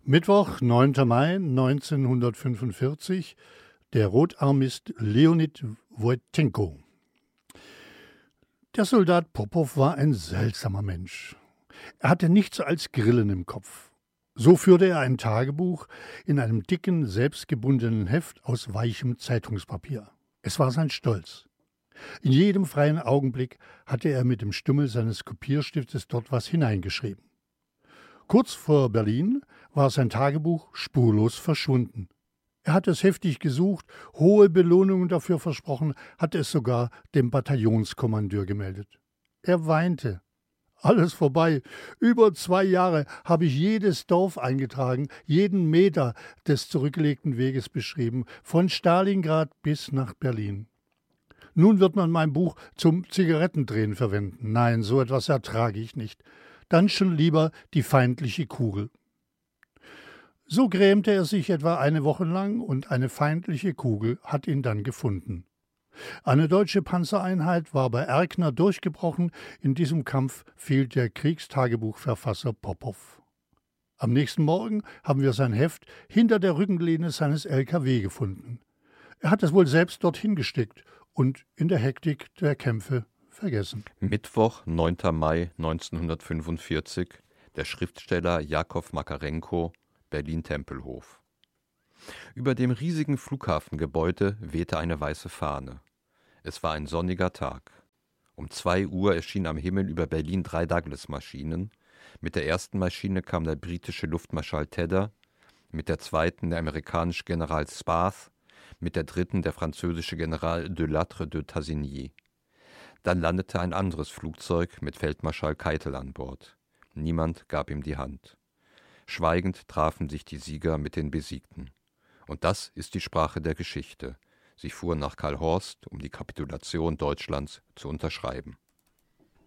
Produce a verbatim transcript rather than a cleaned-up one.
Mittwoch, neunter Mai neunzehnhundertfünfundvierzig, der Rotarmist Leonid Wojtenko. Der Soldat Popow war ein seltsamer Mensch. Er hatte nichts als Grillen im Kopf. So führte er ein Tagebuch in einem dicken, selbstgebundenen Heft aus weichem Zeitungspapier. Es war sein Stolz. In jedem freien Augenblick hatte er mit dem Stummel seines Kopierstiftes dort was hineingeschrieben. Kurz vor Berlin war sein Tagebuch spurlos verschwunden. Er hatte es heftig gesucht, hohe Belohnungen dafür versprochen, hatte es sogar dem Bataillonskommandeur gemeldet. Er weinte. Alles vorbei. Über zwei Jahre habe ich jedes Dorf eingetragen, jeden Meter des zurückgelegten Weges beschrieben, von Stalingrad bis nach Berlin. Nun wird man mein Buch zum Zigarettendrehen verwenden. Nein, so etwas ertrage ich nicht. Dann schon lieber die feindliche Kugel. So grämte er sich etwa eine Woche lang und eine feindliche Kugel hat ihn dann gefunden. Eine deutsche Panzereinheit war bei Erkner durchgebrochen. In diesem Kampf fiel der Kriegstagebuchverfasser Popow. Am nächsten Morgen haben wir sein Heft hinter der Rückenlehne seines L K W gefunden. Er hat es wohl selbst dorthin gesteckt und in der Hektik der Kämpfe vergessen. Mittwoch, neunter Mai neunzehnhundertfünfundvierzig, der Schriftsteller Jakow Makarenko, Berlin-Tempelhof. Über dem riesigen Flughafengebäude wehte eine weiße Fahne. Es war ein sonniger Tag. Um zwei Uhr erschienen am Himmel über Berlin drei Douglas-Maschinen. Mit der ersten Maschine kam der britische Luftmarschall Tedder, mit der zweiten der amerikanische General Spath, mit der dritten der französische General de Lattre de Tassigny. Dann landete ein anderes Flugzeug mit Feldmarschall Keitel an Bord. Niemand gab ihm die Hand. Schweigend trafen sich die Sieger mit den Besiegten. Und das ist die Sprache der Geschichte. Sie fuhren nach Karl Horst, um die Kapitulation Deutschlands zu unterschreiben.